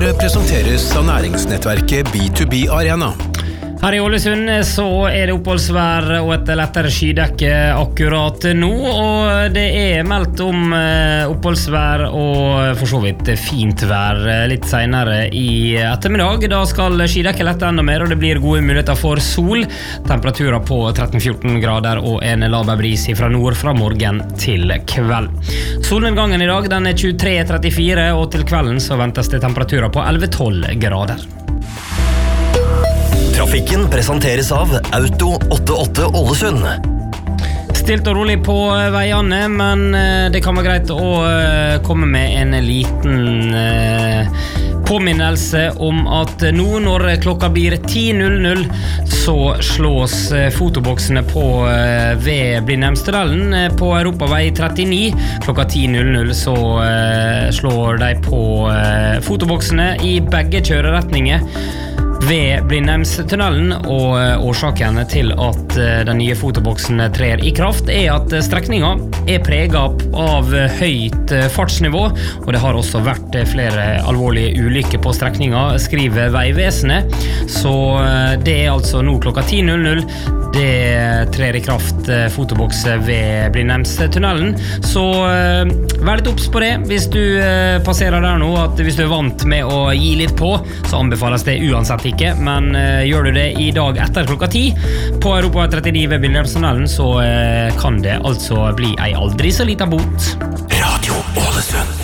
presenteres av næringsnettverket B2B Arena. Her I Ålesund så det oppholdsvær og et lettere skydekke akkurat nå, og det meldt om oppholdsvær og for så vidt fint vær litt senere I ettermiddag. Da skal skydekket lette enda mer, og det blir gode muligheter for sol. Temperaturer på 13-14 grader og en laber bris fra nord fra morgen til kveld. Solnedgangen I dag den 23-34, og til kvelden så ventes det temperaturer på 11-12 grader. Trafikken presenteres av Auto 88 Ålesund. Stilt og rolig på veiene, men det kan være greit å komme med en liten påminnelse om at nå når klokka blir 10.00 så slås fotoboksene på ved Blindheimstunnelen på Europavei 39. Klokka 10.00 så slår de på fotoboksene I begge kjøreretninger ved Blindheimstunnelen, og årsaken til at den nye fotoboksen trer I kraft at strekningen preget av høyt fartsnivå, og det har også vært flere alvorlige ulykker på strekningen, skriver Veivesenet. Så det altså nå klokka 10.00 det trer I kraft fotoboks ved Blindheimstunnelen. Så vær litt obs på det hvis du passerer der nå, at hvis du vant med å gi litt på, så anbefales det uansett ikke, men gjør du det I dag etter klokka 10 på Europa 39 ved Blindheimstunnelen, så kan det altså bli ei aldri så liten bot. Radio Ålesund.